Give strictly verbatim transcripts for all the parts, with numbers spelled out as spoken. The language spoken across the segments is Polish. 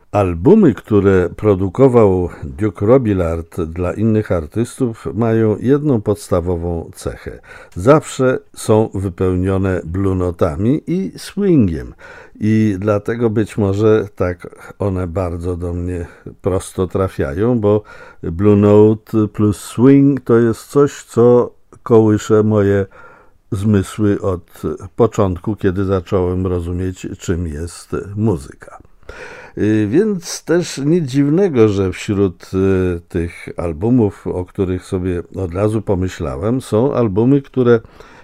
Albumy, które produkował Duke Robillard dla innych artystów, mają jedną podstawową cechę. Zawsze są wypełnione blue notami i swingiem. I dlatego być może tak one bardzo do mnie prosto trafiają, bo blue note plus swing to jest coś, co kołysze moje zmysły od początku, kiedy zacząłem rozumieć, czym jest muzyka. Więc też nic dziwnego, że wśród tych albumów, o których sobie od razu pomyślałem, są albumy, które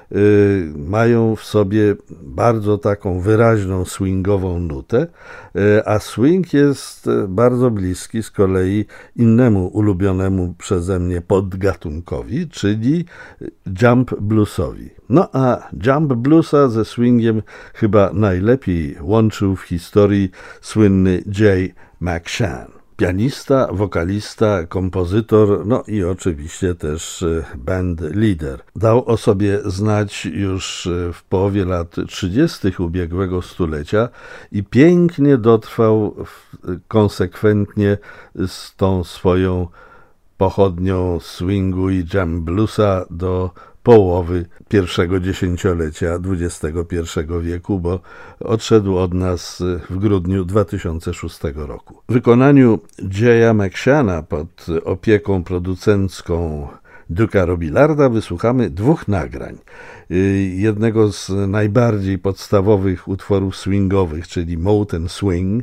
mają w sobie bardzo taką wyraźną swingową nutę, a swing jest bardzo bliski z kolei innemu ulubionemu przeze mnie podgatunkowi, czyli jump bluesowi. No a jump bluesa ze swingiem chyba najlepiej łączył w historii słynny Jay McShann. Pianista, wokalista, kompozytor, no i oczywiście też band leader. Dał o sobie znać już w połowie lat trzydziestych ubiegłego stulecia i pięknie dotrwał konsekwentnie z tą swoją pochodnią swingu i jam bluesa do połowy pierwszego dziesięciolecia dwudziestego pierwszego wieku, bo odszedł od nas w grudniu dwa tysiące szóstego roku. W wykonaniu Jaya McShanna pod opieką producencką Duke'a Robillarda wysłuchamy dwóch nagrań. Jednego z najbardziej podstawowych utworów swingowych, czyli Motown Swing.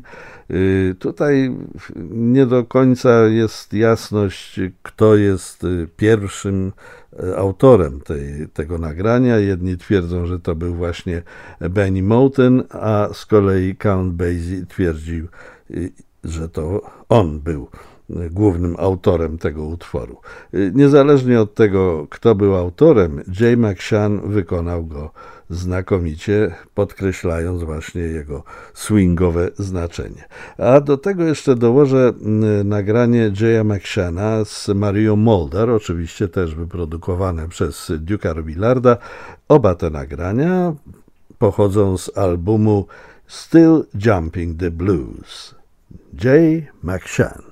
Tutaj nie do końca jest jasność, kto jest pierwszym autorem tej, tego nagrania. Jedni twierdzą, że to był właśnie Benny Moten, a z kolei Count Basie twierdził, że to on był głównym autorem tego utworu. Niezależnie od tego, kto był autorem, Jay McShann wykonał go znakomicie, podkreślając właśnie jego swingowe znaczenie. A do tego jeszcze dołożę nagranie Jaya McShanna z Marią Muldaur, oczywiście też wyprodukowane przez Duke'a Robillarda. Oba te nagrania pochodzą z albumu Still Jumping the Blues. Jay McShann.